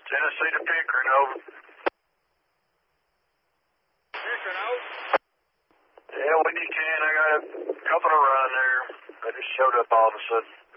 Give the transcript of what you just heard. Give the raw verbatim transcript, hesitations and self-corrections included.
Tennessee to Pickering, over. Pickering, over. Yeah, when you can. I got a couple to run there. They just showed up all of a sudden.